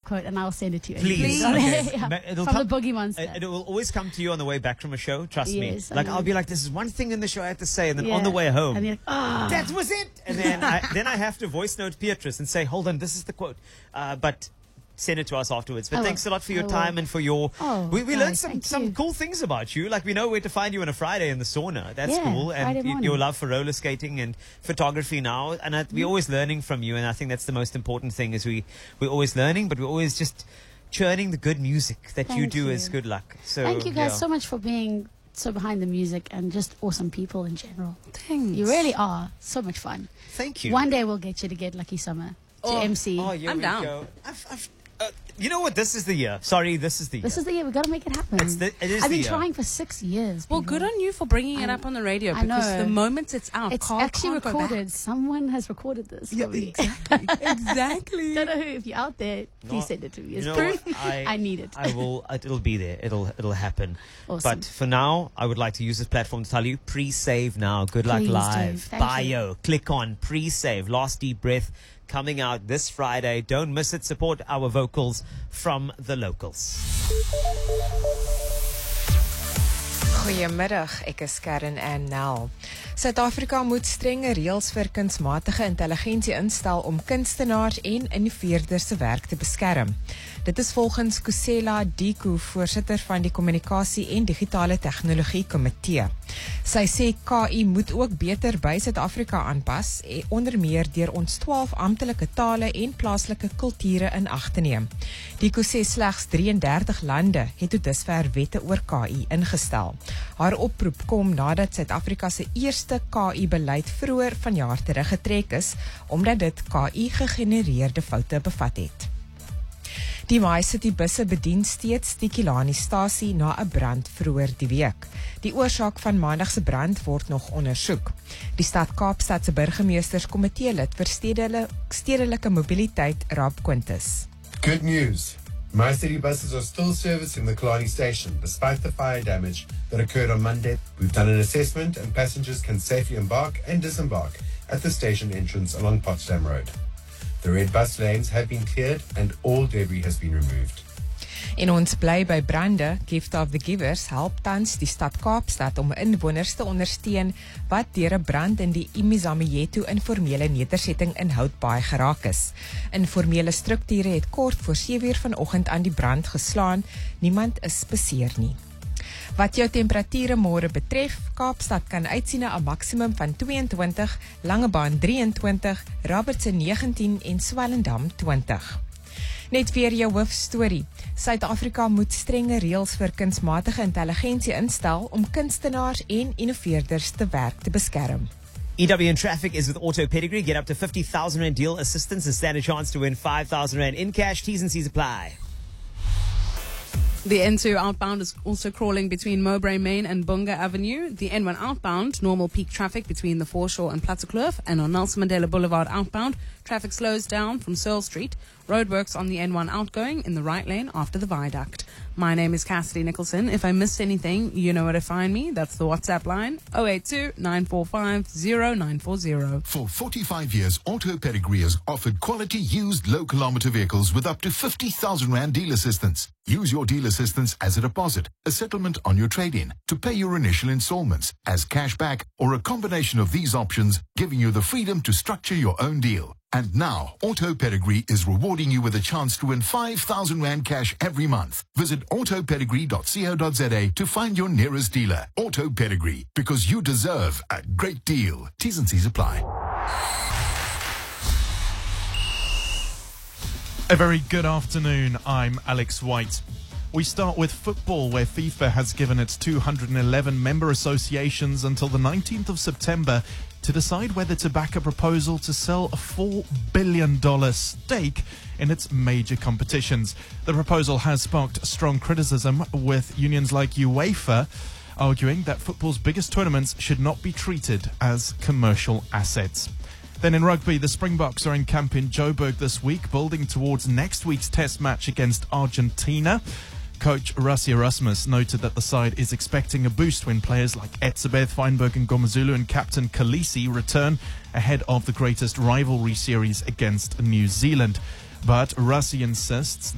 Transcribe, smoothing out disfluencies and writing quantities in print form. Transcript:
quote and I'll send it to you. Please. Okay. Okay. From the Boogie Monster. It will always come to you on the way back from a show. Trust me. Yes, Like I'll be like, this is one thing in the show I have to say, and then on the way home, and you're like, that was it. And then I have to voice note Beatrice and say, hold on, this is the quote. But send it to us afterwards. But thanks a lot for your time and for your. We learned some cool things about you. Like we know where to find you on a Friday in the sauna. That's cool. And your love for roller skating and photography now. And we're always learning from you. And I think that's the most important thing is we're always learning, but we're always just churning the good music that you do as Good Luck. So thank you guys so much for being so behind the music and just awesome people in general. Thanks. You really are so much fun. Thank you. One day we'll get you to get Lucky Summer to MC. I'm down. Go. You know what? This is the year. Sorry, this is the year. This is the year. We've got to make it happen. I've been trying for 6 years. Well, good on you for bringing it up on the radio because the moment it's out, it's Carl actually can't go back. recorded. Someone has recorded this. Yeah, for me. exactly. Don't know who. If you're out there, please send it to me. It's you know proof. what? I need it. I will. It'll be there. It'll happen. Awesome. But for now, I would like to use this platform to tell you: pre-save now. Good Luck Please do. Live. Thank Bio. you. Click on pre-save. Last Deep Breath coming out this Friday. Don't miss it. Support our vocals from the locals. Goeiemiddag, ek is Karen Ann Nel. Suid-Afrika moet strenge reëls vir kunsmatige intelligensie instel om kunstenaars en innoveerders se werk te beskerm. Dit is volgens Kusela Diku, voorsitter van die Kommunikasie en Digitale Tegnologie Komitee. Sy sê KI moet ook beter by Suid-Afrika aanpas, onder meer deur ons 12 amptelike tale en plaaslike kulture in ag te neem. Diku sê slegs 33 lande het tot dusver wette oor KI ingestel. Haar oproep kom nadat Suid-Afrika se eerste KI-beleid vroeër vanjaar teruggetrek is, omdat dit KI-gegenereerde foute bevat het. Die MyCity busse bedien steeds die Killarney-stasie na 'n brand vroeër die week. Die oorsaak van Maandag se brand word nog ondersoek. Die stad Kaapstad se burgemeesterskomitee-lid vir stedelike mobiliteit, Rob Quintus. Good news. MyCity buses are still servicing the Killarney station despite the fire damage that occurred on Monday. We've done an assessment and passengers can safely embark and disembark at the station entrance along Potsdam Road. The red bus lanes have been cleared and all debris has been removed. En ons bly by brande. Gift of the Givers help tans die stad Kaapstad om inwoners te ondersteun wat deur 'n brand in die Imizamieto informele nedersetting in Houtbaai geraak is. Informele strukture het kort voor 7:00 vanoggend aan die brand geslaan. Niemand is beseer nie. Wat jou temperature môre betref, Kaapstad kan uitsien na 'n maksimum van 22, Langebaan 23, Robertson 19 en Swellendam 20. Net weer jou hoofstorie. Suid-Afrika moet strenge reëls vir kunsmatige intelligensie instel om kunstenaars en innoveerders te werk te beskerm. EWN Traffic is with Auto Pedigree. Get up to 50,000 Rand deal assistance and stand a chance to win 5,000 Rand in cash. T's and C's apply. The N2 outbound is also crawling between Mowbray Main and Bunga Avenue. The N1 outbound, normal peak traffic between the Foreshore and Plattekloof, and on Nelson Mandela Boulevard outbound, traffic slows down from Searle Street. Roadworks on the N1 outgoing in the right lane after the viaduct. My name is Cassidy Nicholson. If I missed anything, you know where to find me. That's the WhatsApp line, 082-945-0940. For 45 years, Auto Pedigree has offered quality used low-kilometer vehicles with up to 50,000 Rand deal assistance. Use your deal assistance as a deposit, a settlement on your trade-in, to pay your initial installments, as cash back, or a combination of these options, giving you the freedom to structure your own deal. And now, Auto Pedigree is rewarding you with a chance to win 5,000 Rand cash every month. Visit autopedigree.co.za to find your nearest dealer. Auto Pedigree, because you deserve a great deal. T's and C's apply. A very good afternoon. I'm Alex White. We start with football, where FIFA has given its 211 member associations until the 19th of September to decide whether to back a proposal to sell a $4 billion stake in its major competitions. The proposal has sparked strong criticism, with unions like UEFA arguing that football's biggest tournaments should not be treated as commercial assets. Then in rugby, the Springboks are in camp in Joburg this week, building towards next week's test match against Argentina. Coach Rassie Erasmus noted that the side is expecting a boost when players like Etzebeth, Feinberg and Ngomazulu and captain Khaleesi return ahead of the greatest rivalry series against New Zealand. But Rassie insists